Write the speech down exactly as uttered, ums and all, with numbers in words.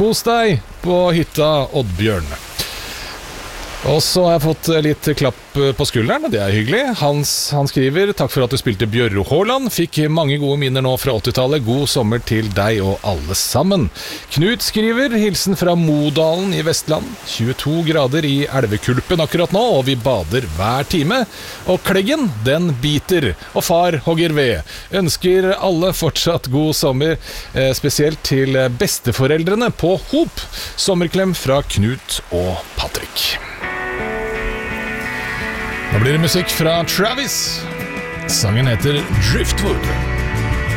Kos deg på hytta, Oddbjørn. Og så har jeg fått litt klapp på skulderen, og det er hyggelig. Hans, han skriver, takk for at du spilte Bjørro Haaland. Fikk mange gode minner nå fra åttitallet. God sommer til deg og alle sammen. Knut skriver, hilsen fra Modalen i Vestland. tjueto grader i elvekulpen akkurat nå, og vi bader hver time. Og kleggen, den biter. Og far hogger ved. Ønsker alle fortsatt god sommer, eh, spesielt til besteforeldrene på Hop. Sommerklem fra Knut og Patrick. Nå blir det musikk fra Travis. Sangen heter Driftwood.